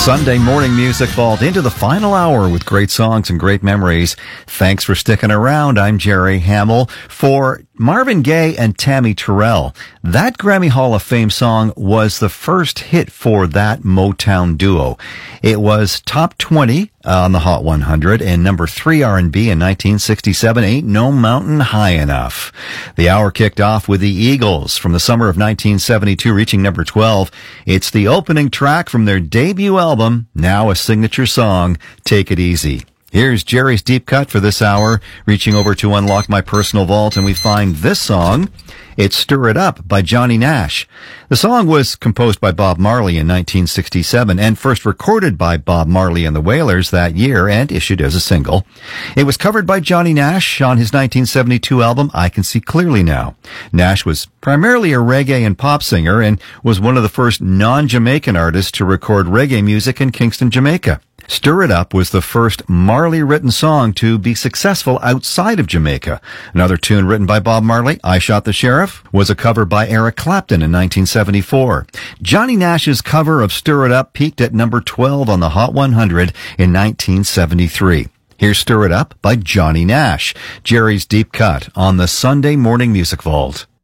Sunday morning music vault into the final hour with great songs and great memories. Thanks for sticking around. I'm Jerry Hamill. For Marvin Gaye and Tammy Terrell, that Grammy Hall of Fame song was the first hit for that Motown duo. It was top 20 on the Hot 100 and number 3 R&B in 1967, Ain't No Mountain High Enough. The hour kicked off with the Eagles from the summer of 1972, reaching number 12. It's the opening track from their debut album, now a signature song, Take It Easy. Here's Jerry's Deep Cut for this hour, reaching over to unlock my personal vault, and we find this song. It's Stir It Up by Johnny Nash. The song was composed by Bob Marley in 1967 and first recorded by Bob Marley and the Wailers that year and issued as a single. It was covered by Johnny Nash on his 1972 album, I Can See Clearly Now. Nash was primarily a reggae and pop singer and was one of the first non-Jamaican artists to record reggae music in Kingston, Jamaica. Stir It Up was the first Marley-written song to be successful outside of Jamaica. Another tune written by Bob Marley, I Shot the Sheriff, was a cover by Eric Clapton in 1974. Johnny Nash's cover of Stir It Up peaked at number 12 on the Hot 100 in 1973. Here's Stir It Up by Johnny Nash, Jerry's Deep Cut on the Sunday Morning Music Vault.